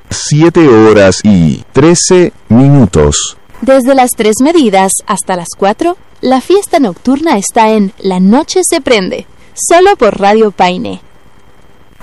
7:13. Desde las 3 medidas hasta las 4, la fiesta nocturna está en La Noche se Prende, solo por Radio Paine.